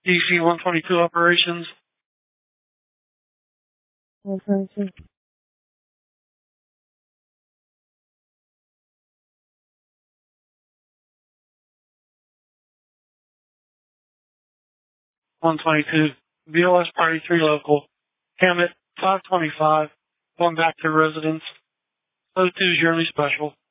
DC 122 operations. 122. BLS Party 3 local. Hammett 525. Going back to residence. 02 is yearly special.